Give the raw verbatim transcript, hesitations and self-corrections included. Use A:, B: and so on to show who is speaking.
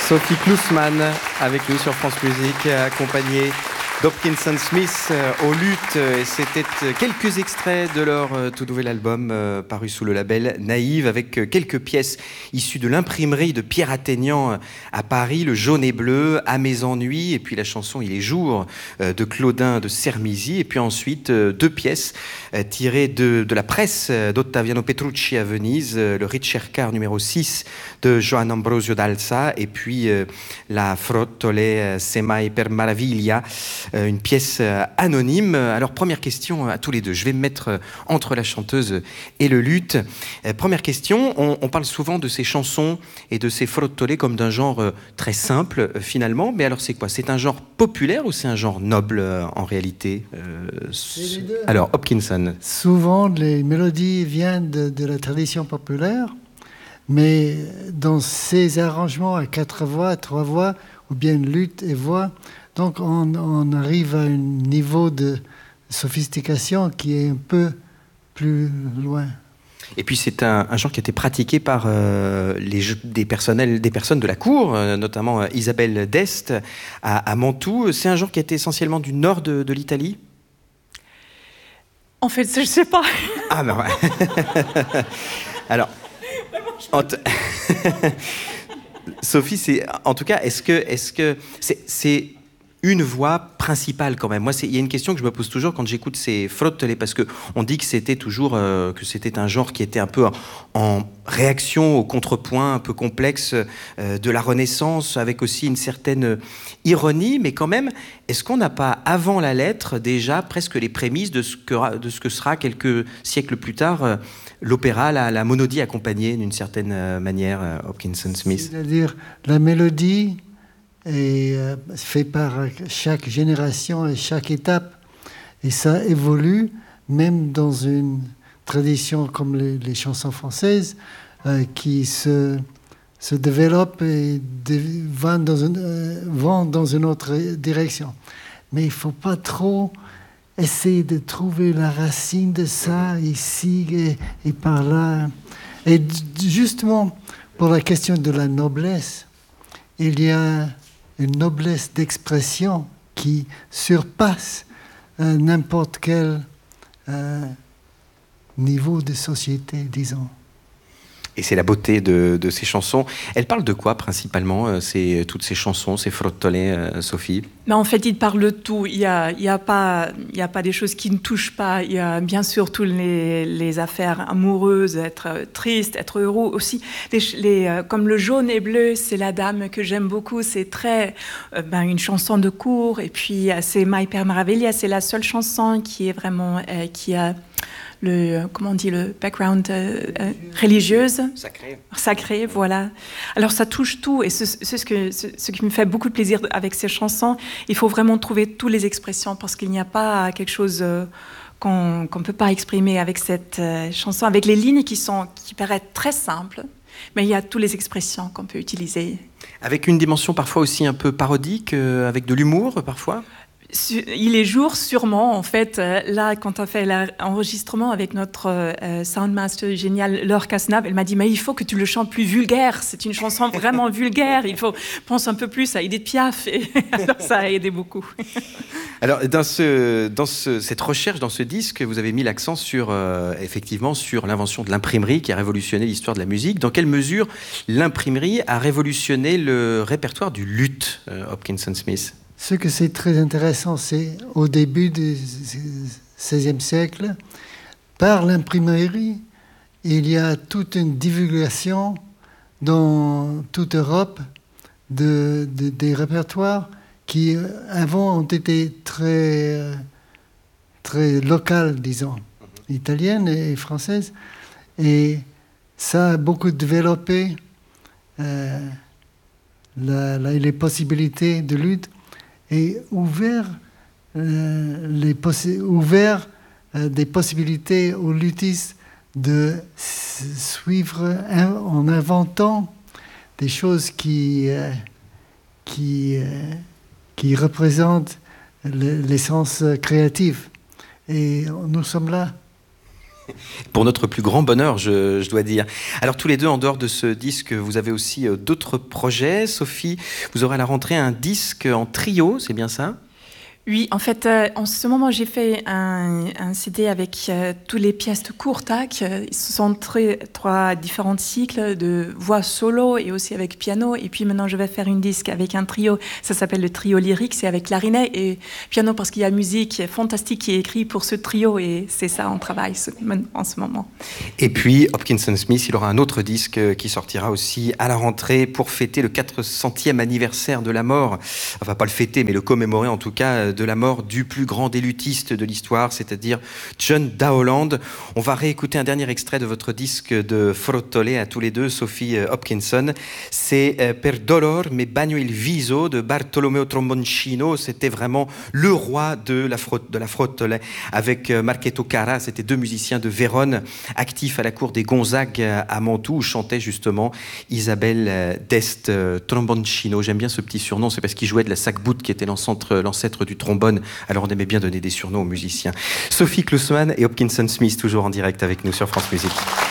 A: Sophie Knussmann avec nous sur France Musique, accompagnée d'Hopkinson Smith au luth. Et c'était quelques extraits de leur tout nouvel album euh, paru sous le label Naïve, avec quelques pièces issues de l'imprimerie de Pierre Atteignant à Paris, Le Jaune et Bleu, À mes ennuis, et puis la chanson Il est jour euh, de Claudin de Sermizy, et puis ensuite euh, deux pièces euh, tirées de, de la presse d'Ottaviano Petrucci à Venise, euh, le Ricercar numéro six de Johann Ambrosio d'Alsa, et puis euh, la Frottole Semai per Maraviglia, euh, une pièce euh, anonyme. Alors première question à tous les deux, je vais me mettre euh, entre la chanteuse et le luth. Euh, première question, on, on parle souvent de ces chansons et de ces Frottole comme d'un genre euh, très simple euh, finalement, mais alors c'est quoi? C'est un genre populaire ou c'est un genre noble euh, en réalité? euh,
B: les deux.
A: Alors Hopkinson.
B: Souvent les mélodies viennent de, de la tradition populaire, mais dans ces arrangements à quatre voix, trois voix, ou bien luth et voix, donc on, on arrive à un niveau de sophistication qui est un peu plus loin.
A: Et puis c'est un, un genre qui a été pratiqué par euh, les, des, personnels, des personnes de la cour, euh, notamment euh, Isabelle d'Este à, à Mantoue. C'est un genre qui a été essentiellement du nord de, de l'Italie?
C: En fait, je ne sais pas.
A: Ah non. Alors... T... Sophie, c'est en tout cas, est-ce que, est-ce que c'est, c'est une voix principale quand même? Moi, il y a une question que je me pose toujours quand j'écoute ces Frottole, parce que on dit que c'était toujours euh, que c'était un genre qui était un peu en, en réaction au contrepoint un peu complexe euh, de la Renaissance, avec aussi une certaine ironie, mais quand même, est-ce qu'on n'a pas avant la lettre déjà presque les prémices de ce que de ce que sera quelques siècles plus tard euh, l'opéra, la, la monodie accompagnée d'une certaine manière, euh, Hopkinson Smith?
B: C'est-à-dire la mélodie est euh, faite par chaque génération et chaque étape, et ça évolue même dans une tradition comme les, les chansons françaises euh, qui se, se développent et de, vont, dans une, euh, vont dans une autre direction. Mais il ne faut pas trop essayer de trouver la racine de ça ici et, et par là. Et justement, pour la question de la noblesse, il y a une noblesse d'expression qui surpasse euh, n'importe quel euh, niveau de société, disons.
A: Et c'est la beauté de, de ces chansons. Elles parlent de quoi principalement, euh, ces, toutes ces chansons, ces Frottole, euh, Sophie?
C: Mais en fait, ils parlent de tout. Il n'y a, il y a, pas, il y a pas des choses qui ne touchent pas. Il y a bien sûr toutes les, les affaires amoureuses, être triste, être heureux aussi. Les, les, euh, comme Le Jaune et Bleu, c'est la dame que j'aime beaucoup. C'est très euh, ben, une chanson de cour. Et puis, euh, c'est Mai per Maraviglia, c'est la seule chanson qui est vraiment... Euh, qui a le, comment on dit, le background euh, euh, religieuse.
A: Sacré.
C: Sacré, voilà. Alors ça touche tout, et c'est ce, ce, que, ce, ce qui me fait beaucoup de plaisir avec ces chansons. Il faut vraiment trouver toutes les expressions, parce qu'il n'y a pas quelque chose euh, qu'on qu'on ne peut pas exprimer avec cette euh, chanson, avec les lignes qui, sont, qui paraissent très simples, mais il y a toutes les expressions qu'on peut utiliser.
A: Avec une dimension parfois aussi un peu parodique, euh, avec de l'humour parfois?
C: Il est jour, sûrement. En fait, là, quand on a fait l'enregistrement avec notre euh, soundmaster génial, Laure Cazenave, elle m'a dit « Mais il faut que tu le chantes plus vulgaire. C'est une chanson vraiment vulgaire. Il faut penser un peu plus à Edith Piaf. » Et alors, ça a aidé beaucoup.
A: Alors, dans, ce, dans ce, cette recherche, dans ce disque, vous avez mis l'accent sur, euh, effectivement, sur l'invention de l'imprimerie qui a révolutionné l'histoire de la musique. Dans quelle mesure l'imprimerie a révolutionné le répertoire du luth, euh, Hopkinson Smith?
B: Ce que c'est très intéressant, c'est au début du seizième siècle, par l'imprimerie, il y a toute une divulgation dans toute Europe de, de, des répertoires qui, avant, ont été très, très locales, disons, italiennes et françaises. Et ça a beaucoup développé euh, la, la, les possibilités de lutte et ouvert, euh, les possi- ouvert euh, des possibilités aux luthistes de suivre un, en inventant des choses qui, euh, qui, euh, qui représentent le, l'essence créative. Et nous sommes là.
A: Pour notre plus grand bonheur, je, je dois dire. Alors tous les deux, en dehors de ce disque, vous avez aussi euh, d'autres projets. Sophie, vous aurez à la rentrée un disque en trio, c'est bien ça ?
C: Oui, en fait, euh, en ce moment, j'ai fait un, un C D avec euh, toutes les pièces de Courtac. Ce sont très, trois différents cycles de voix solo et aussi avec piano. Et puis maintenant, je vais faire un disque avec un trio. Ça s'appelle le trio lyrique. C'est avec clarinette et piano parce qu'il y a musique fantastique qui est écrite pour ce trio. Et c'est ça, on travaille en ce moment.
A: Et puis, Hopkinson Smith, il aura un autre disque qui sortira aussi à la rentrée pour fêter le quatre centième anniversaire de la mort. Enfin, pas le fêter, mais le commémorer en tout cas, de la mort du plus grand des luthistes de l'histoire, c'est-à-dire John Dowland. On va réécouter un dernier extrait de votre disque de Frottole à tous les deux, Sophie Hopkinson. C'est Per dolor me bagno il viso de Bartolomeo Tromboncino. C'était vraiment le roi de la, frot- de la Frottole. Avec Marchetto Cara, c'était deux musiciens de Vérone, actifs à la cour des Gonzague à Mantoue, où chantait justement Isabelle d'Este Tromboncino. J'aime bien ce petit surnom, c'est parce qu'il jouait de la sac-boute qui était l'ancêtre, l'ancêtre du trombone. Alors on aimait bien donner des surnoms aux musiciens. Sophie Klusman et Hopkinson Smith, toujours en direct avec nous sur France Musique.